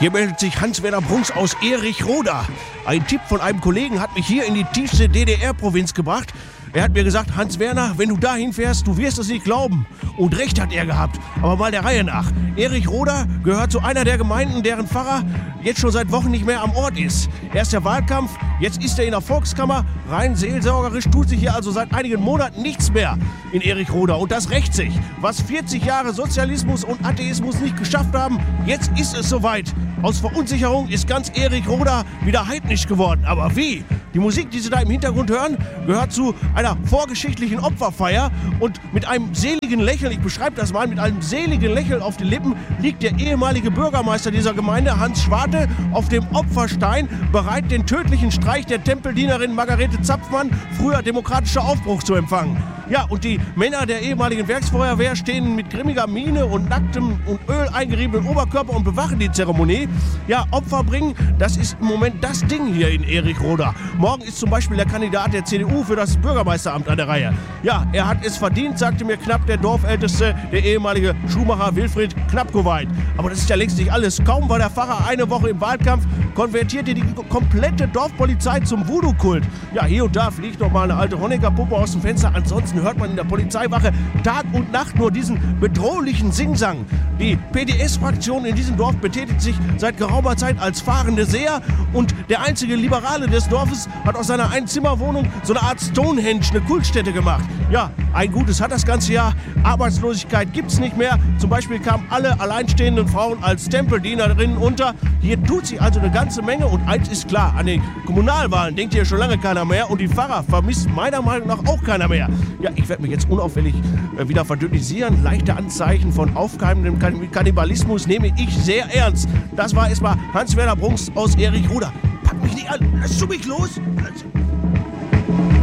Hier meldet sich Hans-Werner Brunks aus Erichroda. Ein Tipp von einem Kollegen hat mich hier in die tiefste DDR-Provinz gebracht. Er hat mir gesagt, Hans-Werner, wenn du dahin fährst, du wirst es nicht glauben. Und recht hat er gehabt. Aber mal der Reihe nach. Erichroda gehört zu einer der Gemeinden, deren Pfarrer jetzt schon seit Wochen nicht mehr am Ort ist. Erst der Wahlkampf, jetzt ist er in der Volkskammer. Rein seelsorgerisch tut sich hier also seit einigen Monaten nichts mehr in Erichroda. Und das rächt sich. Was 40 Jahre Sozialismus und Atheismus nicht geschafft haben, jetzt ist es soweit. Aus Verunsicherung ist ganz Erichroda wieder heidnisch geworden. Aber wie? Die Musik, die Sie da im Hintergrund hören, gehört zu einer vorgeschichtlichen Opferfeier. Und mit einem seligen Lächeln, ich beschreibe das mal, mit einem seligen Lächeln auf den Lippen liegt der ehemalige Bürgermeister dieser Gemeinde, Hans Schwarte, auf dem Opferstein, bereit, den tödlichen Streich der Tempeldienerin Margarete Zapfmann, früher demokratischer Aufbruch, zu empfangen. Ja, und die Männer der ehemaligen Werksfeuerwehr stehen mit grimmiger Miene und nacktem und Öl eingeriebenen Oberkörper und bewachen die Zeremonie. Ja, Opfer bringen, das ist im Moment das Ding hier in Erichroda. Morgen ist zum Beispiel der Kandidat der CDU für das Bürgermeisteramt an der Reihe. Ja, er hat es verdient, sagte mir knapp der Dorfälteste, der ehemalige Schuhmacher Wilfried Knappkoweit. Aber das ist ja längst nicht alles. Kaum war der Pfarrer eine Woche im Wahlkampf, konvertierte die komplette Dorfpolizei zum Voodoo-Kult. Ja, hier und da fliegt noch mal eine alte Honecker-Puppe aus dem Fenster. Ansonsten hört man in der Polizeiwache Tag und Nacht nur diesen bedrohlichen Singsang. Die PDS-Fraktion in diesem Dorf betätigt sich seit geraumer Zeit als fahrende Seher und der einzige Liberale des Dorfes hat aus seiner Einzimmerwohnung so eine Art Stonehenge, eine Kultstätte gemacht. Ja, ein Gutes hat das ganze Jahr. Arbeitslosigkeit gibt's nicht mehr. Zum Beispiel kamen alle alleinstehenden Frauen als Tempeldienerinnen unter. Hier tut sich also eine ganze Menge und eins ist klar, an den Kommunalwahlen denkt hier schon lange keiner mehr und die Pfarrer vermisst meiner Meinung nach auch keiner mehr. Ja, ich werde mich jetzt unauffällig wieder verdünnisieren. Leichte Anzeichen von aufkeimendem Kannibalismus nehme ich sehr ernst. Das war erstmal Hans-Werner Brunks aus Erichroda. Pack mich nicht an, lass du mich los.